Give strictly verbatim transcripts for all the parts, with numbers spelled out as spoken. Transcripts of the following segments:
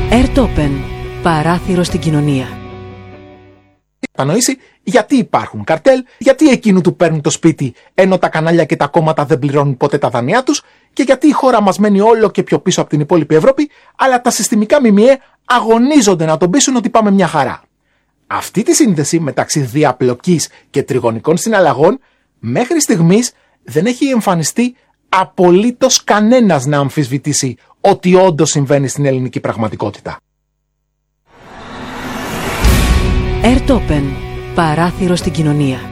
Airtopen. Παράθυρο στην κοινωνία. Κατανοήσει γιατί υπάρχουν καρτέλ, γιατί εκείνου του παίρνουν το σπίτι ενώ τα κανάλια και τα κόμματα δεν πληρώνουν ποτέ τα δάνειά τους και γιατί η χώρα μας μένει όλο και πιο πίσω από την υπόλοιπη Ευρώπη, αλλά τα συστημικά ΜΜΕ αγωνίζονται να τον πείσουν ότι πάμε μια χαρά. Αυτή τη σύνδεση μεταξύ διαπλοκής και τριγωνικών συναλλαγών μέχρι στιγμής δεν έχει εμφανιστεί απολύτως κανένας να αμφισβητήσει ότι όντως συμβαίνει στην ελληνική πραγματικότητα. Airtopen. Παράθυρο στην κοινωνία.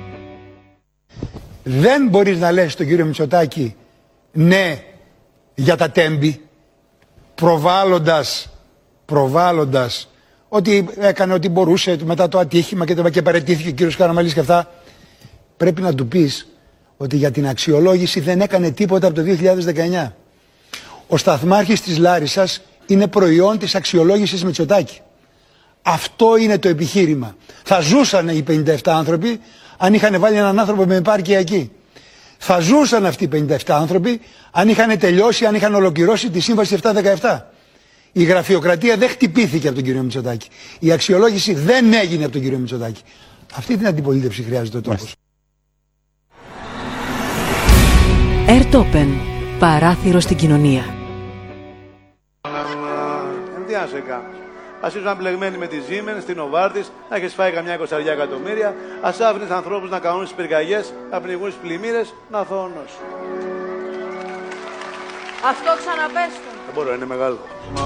Δεν μπορείς να λες στον κύριο Μητσοτάκη ναι για τα τέμπη, προβάλλοντας, προβάλλοντας ότι έκανε ό,τι μπορούσε μετά το ατύχημα και, και παραιτήθηκε ο κύριος Καραμανλής και αυτά. Πρέπει να του πεις ότι για την αξιολόγηση δεν έκανε τίποτα από το δύο χιλιάδες δεκαεννιά. Ο σταθμάρχης της Λάρισσας είναι προϊόν της αξιολόγησης Μητσοτάκη. Αυτό είναι το επιχείρημα. Θα ζούσαν οι πενήντα επτά άνθρωποι αν είχαν βάλει έναν άνθρωπο με επάρκεια εκεί. Θα ζούσαν αυτοί οι πενήντα επτά άνθρωποι αν είχαν τελειώσει, αν είχαν ολοκληρώσει τη σύμβαση επτακόσια δεκαεπτά. Η γραφειοκρατία δεν χτυπήθηκε από τον κύριο Μητσοτάκη. Η αξιολόγηση δεν έγινε από τον κύριο Μητσοτάκη. Αυτή την αντιπολίτευση χρειάζεται ο τόπος. Airtopen. Παράθυρο στην κοινωνία. Τι να σε κάνω. Ας ήσουν μπλεγμένοι με τη Siemens, στην Novartis, να έχεις φάει καμιά εικοσαριά εκατομμύρια, ας άφηνες ανθρώπους να κάνουν τις πυρκαγιές, να πνιγούν στις πλημμύρες, να θώνος. Αυτό ξαναπέστο. Δεν μπορώ, είναι μεγάλο.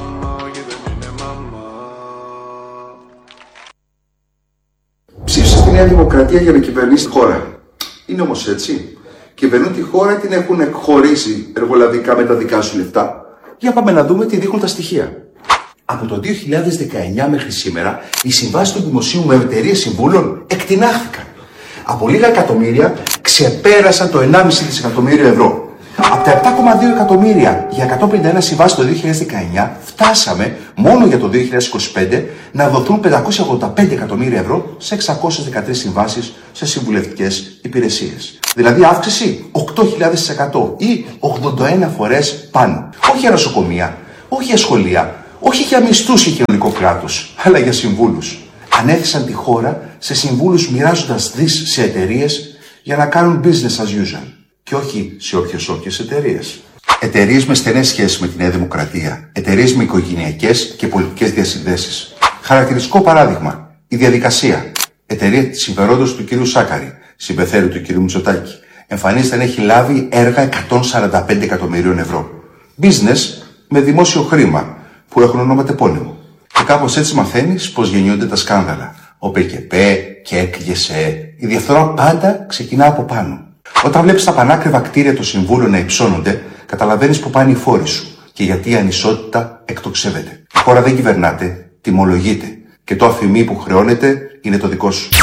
Ψήφισε τη Νέα Δημοκρατία για να κυβερνήσει τη χώρα. Είναι όμως έτσι. Κυβερνούν τη χώρα, την έχουν εκχωρήσει εργολαβικά με τα δικά σου λεφτά. Για πάμε να δούμε τι δείχνουν τα στοιχεία. Από το δύο χιλιάδες δεκαεννιά μέχρι σήμερα, οι συμβάσεις του δημοσίου με εταιρείες συμβούλων εκτινάχθηκαν. Από λίγα εκατομμύρια ξεπέρασαν το ενάμιση δισεκατομμύριο ευρώ. Από τα επτά κόμμα δύο εκατομμύρια για εκατόν πενήντα ένα συμβάσεις το δύο χιλιάδες δεκαεννιά, φτάσαμε μόνο για το δύο χιλιάδες είκοσι πέντε να δοθούν πεντακόσια ογδόντα πέντε εκατομμύρια ευρώ σε εξακόσιες δεκατρείς συμβάσεις σε συμβουλευτικές υπηρεσίες. Δηλαδή αύξηση οκτώ χιλιάδες τοις εκατό ή ογδόντα ένα φορές πάνω. Όχι για νοσοκομεία, όχι για σχολεία. Όχι για μισθούς και κοινωνικό κράτος, αλλά για συμβούλους. Ανέθεσαν τη χώρα σε συμβούλους μοιράζοντας δις σε εταιρείες για να κάνουν business as usual. Και όχι σε όποιες όποιες εταιρείες. Εταιρείες με στενές σχέσεις με τη Νέα Δημοκρατία. Εταιρείες με οικογενειακές και πολιτικές διασυνδέσεις. Χαρακτηριστικό παράδειγμα. Η διαδικασία. Εταιρεία της συμφερόντος του κ. Σάκαρη, συμπεθέρου του κ. Μητσοτάκη. Εμφανίζεται να έχει λάβει έργα εκατόν σαράντα πέντε εκατομμυρίων ευρώ. Business με δημόσιο χρήμα, που έχουν ονοματεπώνυμο. Και κάπως έτσι μαθαίνεις πώς γεννιούνται τα σκάνδαλα. Ο ΠΚΠ και ΕΚΓΕΣΕ. Η διαφθορά πάντα ξεκινά από πάνω. Όταν βλέπεις τα πανάκριβα κτίρια των συμβούλων να υψώνονται, καταλαβαίνεις που πάνε οι φόροι σου και γιατί η ανισότητα εκτοξεύεται. Η χώρα δεν κυβερνάται, τιμολογείται. Και το αφημί που χρεώνεται είναι το δικό σου.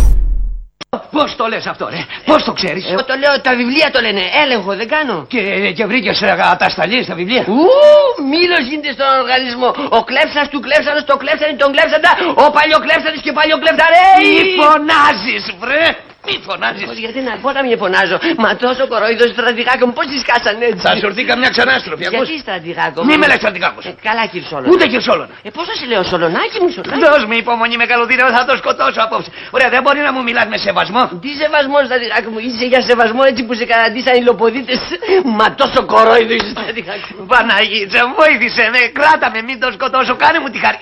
Πώς το λες αυτό, ρε? Πώς το ξέρεις? Εγώ το λέω, τα βιβλία το λένε. Έλεγχο δεν κάνω. Και, και βρήκες ατασταλή στα βιβλία. Ου, μήλος γίνεται στον οργανισμό. Ο κλέφτας του κλέφτανος, το κλέφτανη, τον κλέφταντα. Ο παλιοκλέφτανης και παλιοκλέφταρε. Μη φωνάζεις, βρε! Μη φωνάζεις. Πώς, γιατί να πω να μην φωνάζω. Μα τόσο κορόιδος στρατηγάκο μου, πώς τις κάσανε έτσι. Θα σου έρθει καμιά ξανάστροφη, ακούς? Γιατί στρατηγάκο μου? Μη με λες στρατηγάκος. Ε, καλά Κυρσόλωνα. Ούτε Κυρσόλωνα. Ε, πώς θα σε λέω Σολονάκι μου, Σολονάκι. Δώσ' με υπομονή με καλοδύναμο, θα το σκοτώσω απόψε. Ωραία, δεν μπορεί να μου μιλάς με σεβασμό. Τι σεβασμό, στρατηγάκο μου, είσαι για σεβασμό έτσι που σε καταντήσαν οι λοποδίτες. Μα τόσο κορόιδο είσαι, στρατηγάκο μου. Παναγίτσα, βοήθησε με, κράτα με, μην το σκοτώσω, κάνε μου τη χάρη.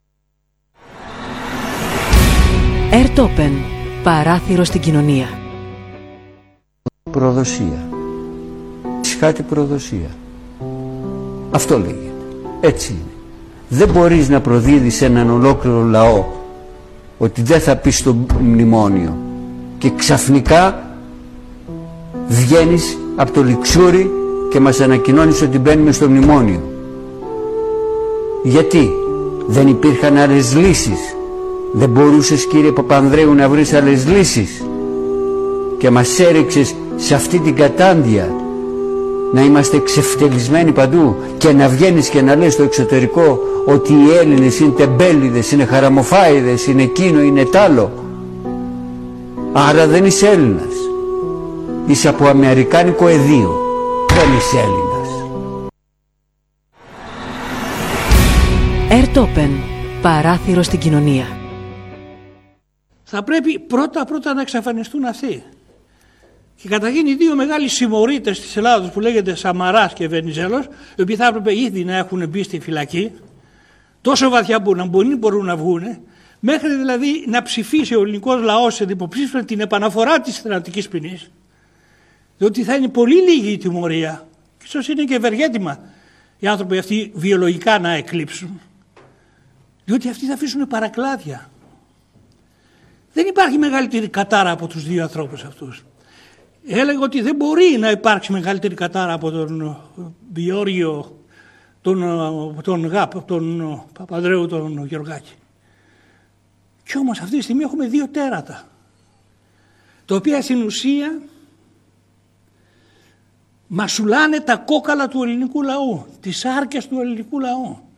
Airtopen. Παράθυρο στην κοινωνία. Προδοσία. Σχάτη προδοσία. Αυτό λέγεται. Έτσι είναι. Δεν μπορείς να προδίδεις έναν ολόκληρο λαό ότι δεν θα πει στο μνημόνιο και ξαφνικά βγαίνεις από το λιξούρι και μας ανακοινώνεις ότι μπαίνουμε στο μνημόνιο. Γιατί? Δεν υπήρχαν άλλες λύσεις? Δεν μπορούσες, κύριε Παπανδρέου, να βρεις άλλες λύσεις? Και μας έριξες σε αυτή την κατάντια να είμαστε εξευτελισμένοι παντού και να βγαίνεις και να λες στο εξωτερικό ότι οι Έλληνες είναι τεμπέληδες, είναι χαραμοφάιδες, είναι εκείνο, είναι τ' άλλο. Άρα δεν είσαι Έλληνας. Είσαι από αμερικάνικο εδίο. Δεν είσαι Έλληνας. Ερτόπεν, παράθυρο στην κοινωνία. Θα πρέπει πρώτα-πρώτα να εξαφανιστούν αυτοί. Και καταρχήν οι δύο μεγάλοι συμμορίτες της Ελλάδος που λέγεται Σαμαράς και Βενιζέλος, οι οποίοι θα έπρεπε ήδη να έχουν μπει στη φυλακή, τόσο βαθιά που να μπορεί, μπορούν να βγουν, μέχρι δηλαδή να ψηφίσει ο ελληνικός λαός σε δημοψήφισμα την επαναφορά της θανατικής ποινής, διότι θα είναι πολύ λίγη η τιμωρία, και ίσως είναι και ευεργέτημα οι άνθρωποι αυτοί βιολογικά να εκλείψουν, διότι αυτοί θα αφήσουν παρακλάδια. Δεν υπάρχει μεγαλύτερη κατάρα από τους δύο ανθρώπους αυτούς. Έλεγα ότι δεν μπορεί να υπάρξει μεγαλύτερη κατάρα από τον Γεώργιο, τον, τον Γάπ, τον Παπανδρέου, τον Γεωργάκη. Κι όμως αυτή τη στιγμή έχουμε δύο τέρατα, τα οποία στην ουσία μασουλάνε τα κόκαλα του ελληνικού λαού, τις άρκες του ελληνικού λαού.